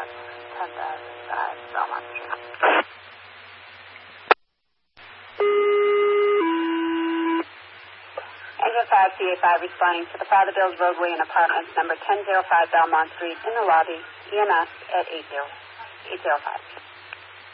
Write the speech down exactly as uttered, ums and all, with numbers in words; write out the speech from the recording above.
ten five Belmont Street. Engine five, C A five responding to the Father Bill's roadway and apartments, number ten oh five Belmont Street, in the lobby, E M S at eight zero five.